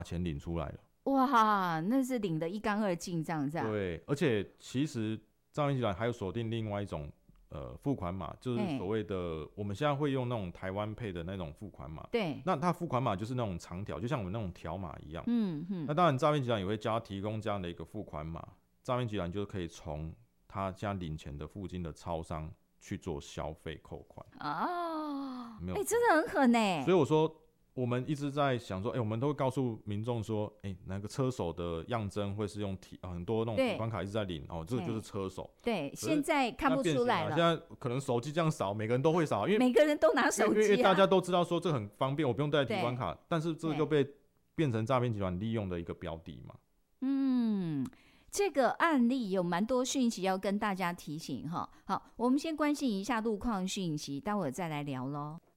钱领出来了。 哇，那是领得一干二净这样子啊。 对，而且其实诈骗集团还有锁定另外一种付款码，就是所谓的我们现在会用那种台湾配的那种付款码。 对， 那它付款码就是那种长条，就像我们那种条码一样。那嗯， 当然诈骗集团也会叫他提供这样的一个付款码，诈骗集团就可以从他现在领钱的附近的超商去做消费扣款。 哦， 没有， 真的很狠欸。 所以我说我们一直在想说，我们都会告诉民众说，哪个车手的样真会是用很多那种提款卡一直在领这个就是车手。 对，现在看不出来了。 现在可能手机这样扫，每个人都会扫，因为每个人都拿手机， 因为大家都知道说这很方便，我不用带提款卡，但是这个就被变成诈骗集团利用的一个标的嘛。 这个案例有蛮多讯息要跟大家提醒哈。好，我们先关心一下路况讯息，待会儿再来聊咯。